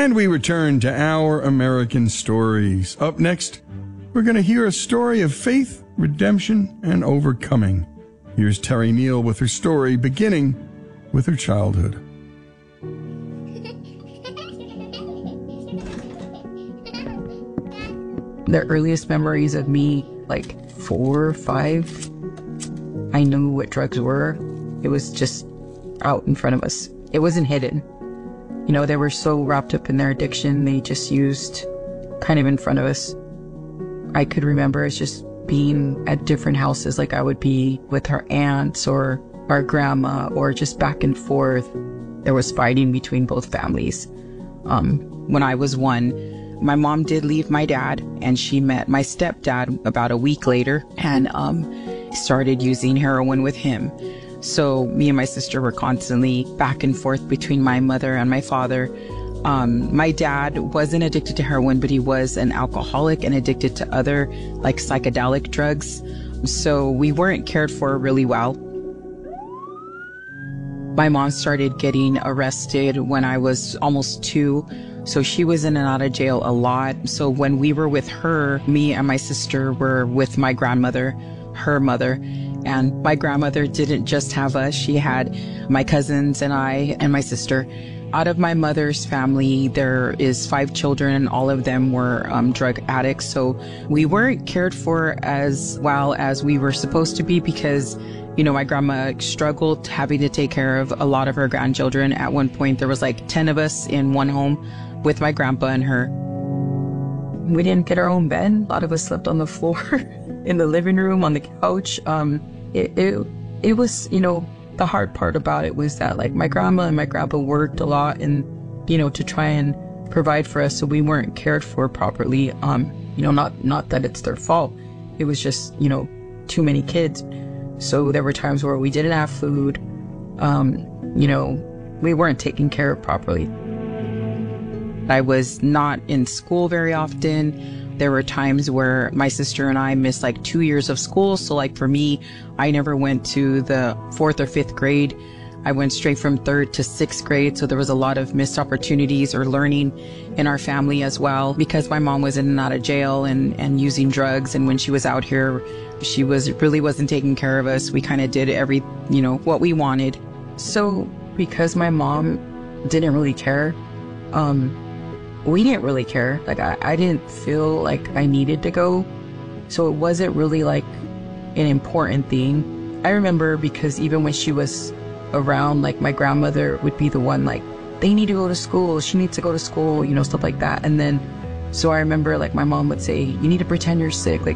And we return to Our American Stories. Up next, we're going to hear a story of faith, redemption, and overcoming. Here's Terry Neal with her story, beginning with her childhood. The earliest memories of me, like 4 or 5, I knew what drugs were. It was just out in front of us. It wasn't hidden. You know, they were so wrapped up in their addiction, they just used kind of in front of us. I could remember as just being at different houses, like I would be with her aunts or our grandma, or just back and forth. There was fighting between both families. When I was 1, my mom did leave my dad, and she met my stepdad about a week later and started using heroin with him. So me and my sister were constantly back and forth between my mother and my father. My dad wasn't addicted to heroin, but he was an alcoholic and addicted to other like psychedelic drugs. So we weren't cared for really well. My mom started getting arrested when I was almost 2. So she was in and out of jail a lot. So when we were with her, me and my sister were with my grandmother, her mother. And my grandmother didn't just have us. She had my cousins and I and my sister. Out of my mother's family, there is 5 children, and all of them were drug addicts. So we weren't cared for as well as we were supposed to be because, you know, my grandma struggled having to take care of a lot of her grandchildren. At one point, there was like 10 of us in one home with my grandpa and her. We didn't get our own bed. A lot of us slept on the floor, in the living room, on the couch. It was, you know, the hard part about it was that like my grandma and my grandpa worked a lot and, you know, to try and provide for us. So we weren't cared for properly. You know, not that it's their fault. It was just, you know, too many kids. So there were times where we didn't have food. You know, we weren't taken care of properly. I was not in school very often. There were times where my sister and I missed like 2 years of school. So like for me, I never went to the 4th or 5th grade. I went straight from 3rd to 6th grade. So there was a lot of missed opportunities or learning in our family as well, because my mom was in and out of jail and using drugs. And when she was out here, she really wasn't taking care of us. We kind of did you know, what we wanted. So because my mom didn't really care, we didn't really care. Like I didn't feel like I needed to go. So it wasn't really like an important thing. I remember because even when she was around, like my grandmother would be the one like, they need to go to school. She needs to go to school, you know, stuff like that. And then, so I remember like my mom would say, you need to pretend you're sick. Like